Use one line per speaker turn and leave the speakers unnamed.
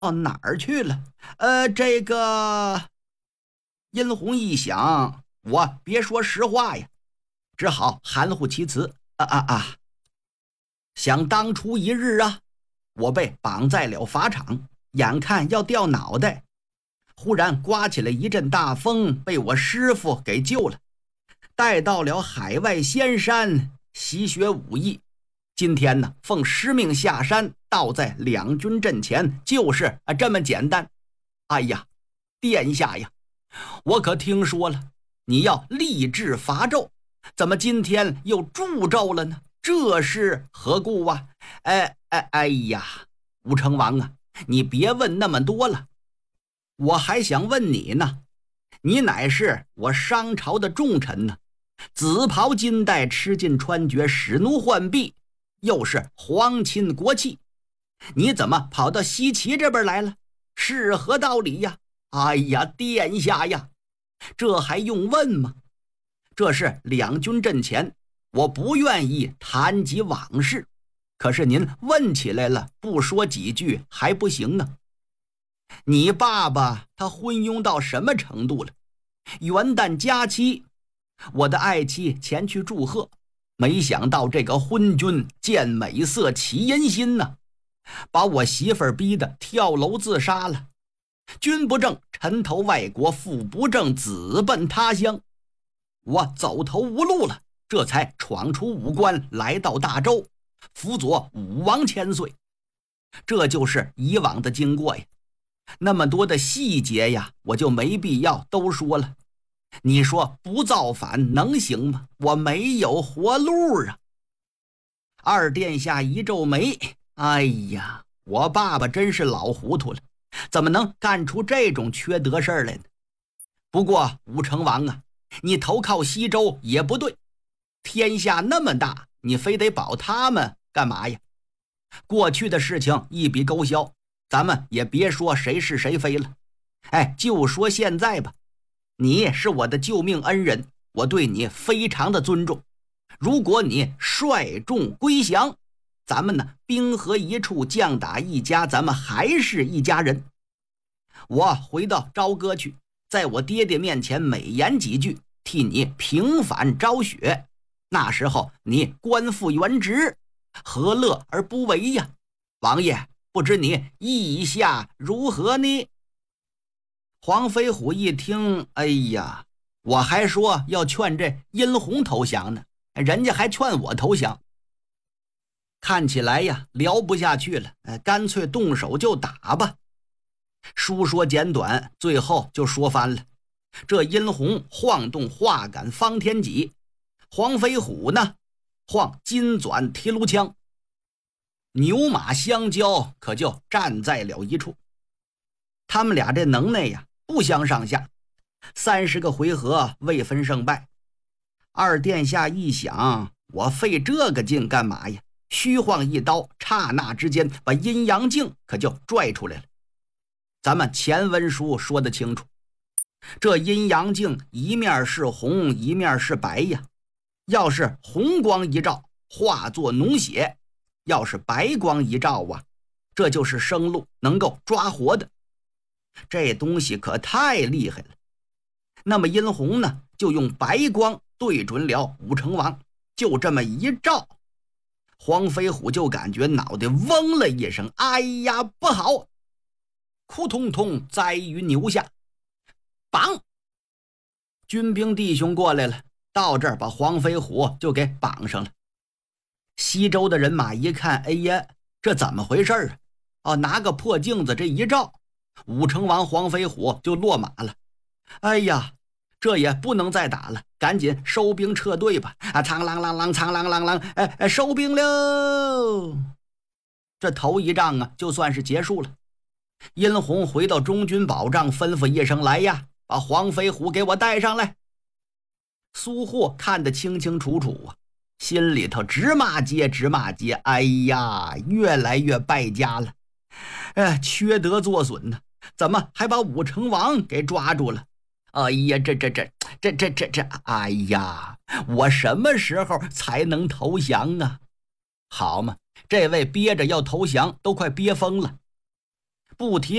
哦，哪儿去了？这个殷红一想，我别说实话呀，只好含糊其辞。想当初一日啊，我被绑在了法场，眼看要掉脑袋，忽然刮起了一阵大风，被我师傅给救了，带到了海外仙山习学武艺。今天呢，奉师命下山，倒在两军阵前，就是这么简单。哎呀，殿下呀，我可听说了，你要立志伐纣，怎么今天又助纣了呢？这是何故啊？哎呀，武成王啊，你别问那么多了，我还想问你呢。你乃是我商朝的重臣呢，紫袍金带，吃尽穿绝，使奴换婢，又是皇亲国戚，你怎么跑到西岐这边来了？是何道理呀？哎呀，殿下呀，这还用问吗？这是两军阵前，我不愿意谈及往事，可是您问起来了，不说几句还不行呢。你爸爸他昏庸到什么程度了？元旦佳期，我的爱妻前去祝贺，没想到这个昏君见美色起淫心呢，把我媳妇儿逼得跳楼自杀了。君不正，臣投外国；父不正，子奔他乡。我走投无路了，这才闯出武关，来到大周，辅佐武王千岁。这就是以往的经过呀，那么多的细节呀，我就没必要都说了。你说不造反能行吗？我没有活路啊！二殿下一皱眉，哎呀，我爸爸真是老糊涂了，怎么能干出这种缺德事儿来呢？不过武成王啊，你投靠西周也不对，天下那么大，你非得保他们干嘛呀？过去的事情一笔勾销，咱们也别说谁是谁非了。就说现在吧，你是我的救命恩人，我对你非常的尊重。如果你率众归降，咱们呢兵合一处，将打一家，咱们还是一家人。我回到朝歌去，在我爹爹面前美言几句，替你平反昭雪。那时候你官复原职，何乐而不为呀？王爷，不知你意下如何呢？黄飞虎一听，哎呀，我还说要劝这殷红投降呢，人家还劝我投降。看起来呀，聊不下去了，干脆动手就打吧。书说简短，最后就说翻了。这殷红晃动画杆方天戟，黄飞虎呢晃金钻提炉枪，牛马相交，可就站在了一处。他们俩这能耐呀，不相上下，30个回合未分胜败。二殿下一想，我费这个劲干嘛呀？虚晃一刀，刹那之间把阴阳镜可就拽出来了。咱们前文书说得清楚，这阴阳镜一面是红，一面是白呀。要是红光一照，化作脓血；要是白光一照啊，这就是生路，能够抓活的。这东西可太厉害了。那么殷红呢，就用白光对准了武成王，就这么一照，黄飞虎就感觉脑袋嗡了一声，哎呀，不好！扑通通栽于牛下。绑！军兵弟兄过来了，到这儿把黄飞虎就给绑上了。西周的人马一看，哎呀，这怎么回事啊？拿个破镜子这一照，武成王黄飞虎就落马了。哎呀，这也不能再打了，赶紧收兵撤退吧！苍啷啷啷，苍啷啷啷，收兵喽！这头一仗啊，就算是结束了。殷红回到中军保障，吩咐一声：“来呀，把黄飞虎给我带上来。”苏护看得清清楚楚啊，心里头直骂街，直骂街。哎呀，越来越败家了，缺德作损呢，怎么还把武成王给抓住了？哎呀，这，哎呀，我什么时候才能投降啊？好嘛，这位憋着要投降都快憋疯了。 不提